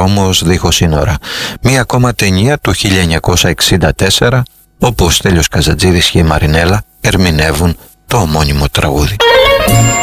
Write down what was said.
δρόμος δίχως σύνορα. Μία ακόμα ταινία του 1964, όπου ο Στέλιος Καζατζίδης και η Μαρινέλα ερμηνεύουν το ομώνυμο τραγούδι.